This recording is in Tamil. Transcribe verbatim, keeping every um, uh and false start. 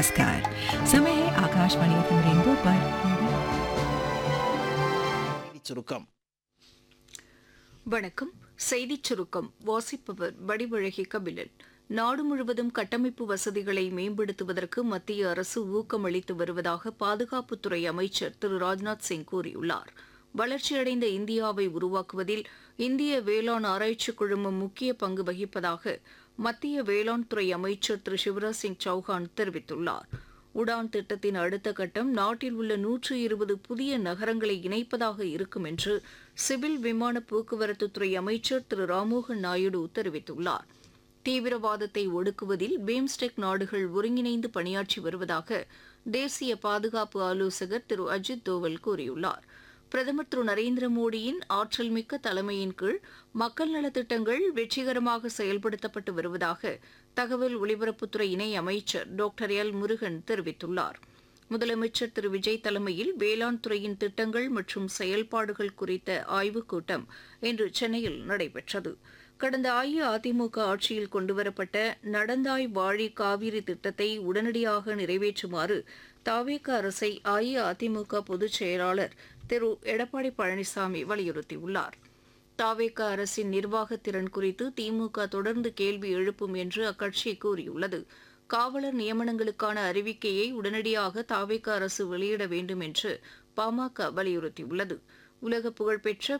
नमस्कार। समय है आकाशवाणी एफ एम रेनबो पर சுருக்கம். வணக்கம். செய்திச் சுருக்கம் வாசிப்பவர் வடிவழகி கபிலன். நாடு முழுவதும் கட்டமைப்பு வசதிகளை மேம்படுத்துவதற்கு மத்திய அரசு ஊக்கமளித்து வருவதாக பாதுகாப்புத்துறை அமைச்சர் திரு ராஜ்நாத் சிங் கூறியுள்ளார். வளர்ச்சியடைந்த இந்தியாவை உருவாக்குவதில் இந்திய வேளாண் ஆராய்ச்சிக் குழுமம் முக்கிய பங்கு வகிப்பதாக மத்திய வேளாண் துறை அமைச்சர் திரு சிவராஜ் சிங் சௌஹான் தெரிவித்துள்ளார். உடான் திட்டத்தின் அடுத்த கட்டம் நாட்டில் உள்ள நூற்று இருபது புதிய நகரங்களை இணைப்பதாக இருக்கும் என்று சிவில் விமான போக்குவரத்துத்துறை அமைச்சர் திரு ராம்மோகன் நாயுடு தெரிவித்துள்ளார். தீவிரவாதத்தை ஒடுக்குவதில் பிம்ஸ்டெக் நாடுகள் ஒருங்கிணைந்து பணியாற்றி வருவதாக தேசிய பாதுகாப்பு ஆலோசகர் திரு அஜித் தோவல் கூறியுள்ளார். பிரதமர் திரு நரேந்திர மோடியின் ஆற்றல் மிக்க தலைமையின் கீழ் மக்கள் நலத்திட்டங்கள் வெற்றிகரமாக செயல்படுத்தப்பட்டு வருவதாக தகவல் ஒலிபரப்புத்துறை இணை அமைச்சர் டாக்டர் எல் முருகன் தெரிவித்துள்ளார். முதலமைச்சர் திரு விஜய் தலைமையில் வேளாண் துறையின் திட்டங்கள் மற்றும் செயல்பாடுகள் குறித்த ஆய்வுக் கூட்டம் இன்று சென்னையில் நடைபெற்றது. கடந்த அஇஅதிமுக ஆட்சியில் கொண்டுவரப்பட்ட நடந்தாய் வாழி காவிரி திட்டத்தை உடனடியாக நிறைவேற்றுமாறு தாவேக அரசை அஇஅதிமுக பொதுச் செயலாளர் திரு எடப்பாடி பழனிசாமி வலியுறுத்தியுள்ளார். தாவேக அரசின் நிர்வாகத் திறன் குறித்து திமுக தொடர்ந்து கேள்வி எழுப்பும் என்று அக்கட்சி கூறியுள்ளது. காவலர் நியமனங்களுக்கான அறிவிக்கையை உடனடியாக தாவேக அரசு வெளியிட வேண்டும் என்று பாமக வலியுறுத்தியுள்ளது. உலக புகழ்பெற்ற